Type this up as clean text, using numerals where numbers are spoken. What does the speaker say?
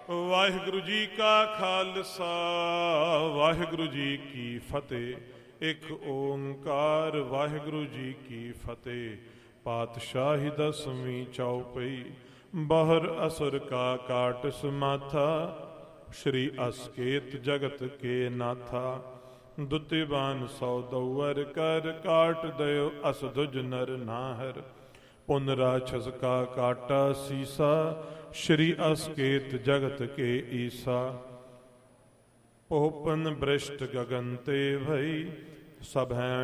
ਵਾਹਿਗੁਰੂ ਜੀ ਕਾ ਖਾਲਸਾ ਵਾਹਿਗੁਰੂ ਜੀ ਕੀ ਫਤਿਹ। ਇੱਕ ਓੰਕਾਰ ਵਾਹਿਗੁਰੂ ਜੀ ਕੀ ਫਤਿਹ। ਪਾਤਸ਼ਾਹੀ ਦਸਵੀਂ ਚੌਪਈ। ਬਹਰ ਅਸੁਰ ਕਾ ਕਾਟ ਸਮਾਥਾ, ਸ਼੍ਰੀ ਅਸਕੇਤ ਜਗਤ ਕੇ ਨਾਥਾ। ਦੁਤਿਵਾਨ ਸੌ ਦਊਰ ਕਰ, ਕਾਟ ਦਇਓ ਅਸ ਦੁਜ ਨਰ ਨਾਹਰ। ਪੁਨ ਰਾਛਸ ਕਾ ਕਾਟਾ ਸੀਸਾ, ਸ਼੍ਰੀ ਅਸਕੇਤ ਜਗਤ ਕੇ ਈਸਾ। ਪੋਪਨ ਬ੍ਰਿਸ਼ਟ ਗਗਨ ਤੇ ਭਈ, ਸਭੈ